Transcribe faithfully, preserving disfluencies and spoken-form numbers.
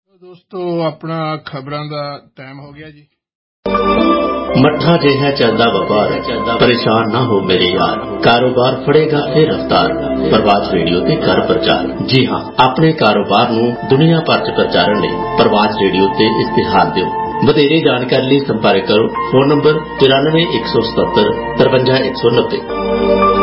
ਦੋਸਤੋ ਆਪਣਾ ਖਬਰਾਂ ਦਾ ਟਾਈਮ ਹੋ ਗਿਆ ਜੀ। ਮੱਠਾ ਜਿਹਾ ਚੱਲਦਾ ਵਪਾਰ, ਪਰੇਸ਼ਾਨ ਨਾ ਹੋ ਮੇਰੇ ਯਾਰ, ਕਾਰੋਬਾਰ ਫੜੇਗਾ ਫਿਰ ਰਫਤਾਰ। ਪ੍ਰਵਾਜ ਰੇਡੀਓ ਤੇ ਕਰ ਪ੍ਰਚਾਰ। ਜੀ ਹਾਂ, ਆਪਣੇ ਕਾਰੋਬਾਰ ਨੂੰ ਦੁਨੀਆ ਭਰ ਚ ਪ੍ਰਚਾਰਨ ਲਈ ਪ੍ਰਵਾਜ ਰੇਡੀਓ ਤੇ ਇਸ਼ਤਿਹਾਰ ਦਿਓ। ਵਧੇਰੇ ਜਾਣਕਾਰੀ ਲਈ ਸੰਪਰਕ ਕਰੋ ਫੋਨ ਨੰਬਰ ਚੁਰਾਨਵੇਂ ਇੱਕ ਸੌ ਸਤੱਤਰ ਤਰਵੰਜਾ ਇੱਕ ਸੌ ਨੱਬੇ।